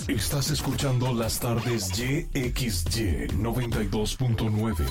Estás escuchando las tardes YXY 92.9.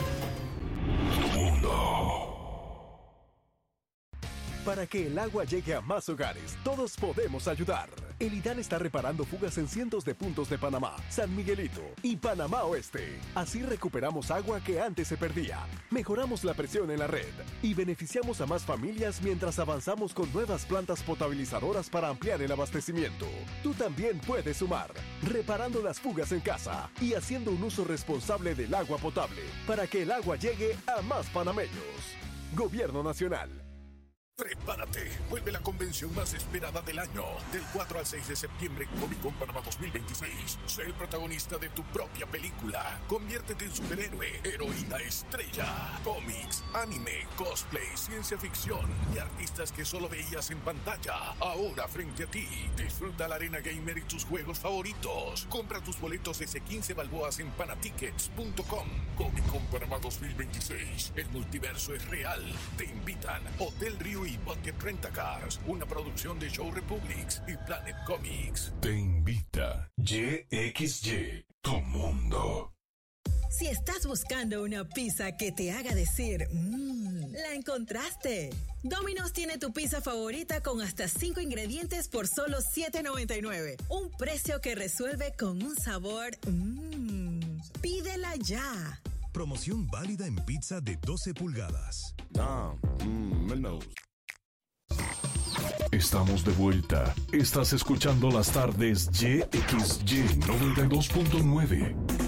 Para que el agua llegue a más hogares, todos podemos ayudar. El IDAN está reparando fugas en cientos de puntos de Panamá, San Miguelito y Panamá Oeste. Así recuperamos agua que antes se perdía, mejoramos la presión en la red y beneficiamos a más familias mientras avanzamos con nuevas plantas potabilizadoras para ampliar el abastecimiento. Tú también puedes sumar, reparando las fugas en casa y haciendo un uso responsable del agua potable para que el agua llegue a más panameños. Gobierno Nacional. Prepárate, vuelve la convención más esperada del año. Del 4 al 6 de septiembre en Comic Con Panamá 2026. Sé el protagonista de tu propia película. Conviértete en superhéroe, heroína estrella. Cómics, anime, cosplay, ciencia ficción y artistas que solo veías en pantalla. Ahora frente a ti. Disfruta la Arena Gamer y tus juegos favoritos. Compra tus boletos desde 15 balboas en panatickets.com. Comic Con Panamá 2026. El multiverso es real. Te invitan Hotel Río y Bucket Rentacars, una producción de Show Republics y Planet Comics. Te invita YXY, tu mundo. Si estás buscando una pizza que te haga decir, la encontraste. Domino's tiene tu pizza favorita con hasta 5 ingredientes por solo $7.99. Un precio que resuelve con un sabor, Pídela ya. Promoción válida en pizza de 12 pulgadas. Estamos de vuelta. Estás escuchando las tardes YXY 92.9.